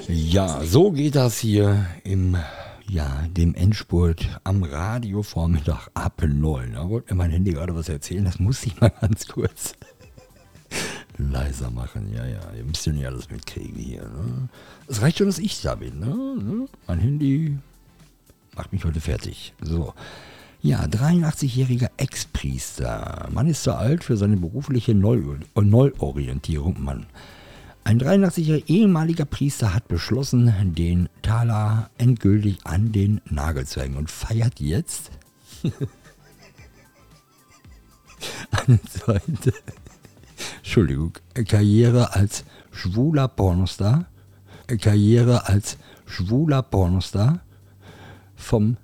Ja, so geht das hier im, ja, dem Endspurt am Radiovormittag ab 9. Da wollte mir mein Handy gerade was erzählen, das muss ich mal ganz kurz leiser machen. Ja, ja, ihr müsst ja nicht alles mitkriegen hier. Ne? Es reicht schon, dass ich da bin. Ne? Mein Handy macht mich heute fertig. So. Ja, 83-jähriger Ex-Priester. Mann ist zu alt für seine berufliche Neuorientierung. Mann. Ein 83-jähriger ehemaliger Priester hat beschlossen, den Taler endgültig an den Nagel zu hängen und feiert jetzt eine zweite, Entschuldigung, Karriere als schwuler Pornostar vom